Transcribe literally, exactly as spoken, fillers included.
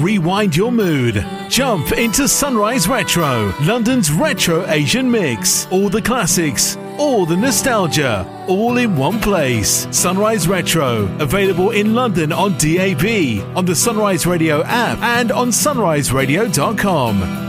Rewind your mood. Jump into Sunrise Retro, London's retro Asian mix. All the classics, all the nostalgia, all in one place. Sunrise Retro, available in London on D A B, on the Sunrise Radio app and on sunrise radio dot com.